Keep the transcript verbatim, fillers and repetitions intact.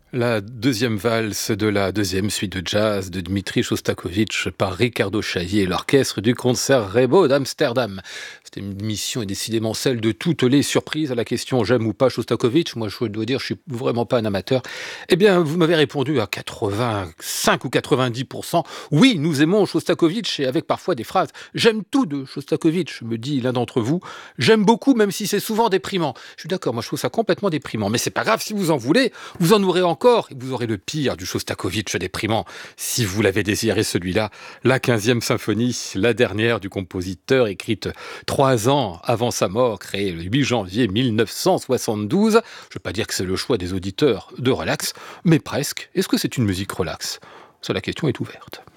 La deuxième valse de la deuxième suite de jazz de Dmitri Chostakovitch par Ricardo Chailly et l'orchestre du Concertgebouw d'Amsterdam. Cette émission est décidément celle de toutes les surprises à la question j'aime ou pas Chostakovitch. Moi, je dois dire, je suis vraiment pas un amateur. Eh bien, vous m'avez répondu à quatre-vingt-cinq ou quatre-vingt-dix pour cent. Oui, nous aimons Chostakovitch et avec parfois des phrases. J'aime tout de Chostakovitch, me dit l'un d'entre vous. J'aime beaucoup, même si c'est souvent déprimant. Je suis d'accord, moi je trouve ça complètement déprimant. Mais c'est pas grave, si vous en voulez, vous en aurez encore. Et vous aurez le pire du Chostakovitch déprimant, si vous l'avez désiré celui-là, la quinzième symphonie, la dernière du compositeur, écrite trois ans avant sa mort, créée le huit janvier mille neuf cent soixante-douze. Je ne veux pas dire que c'est le choix des auditeurs de relax, mais presque. Est-ce que c'est une musique relax ? Ça, la question est ouverte.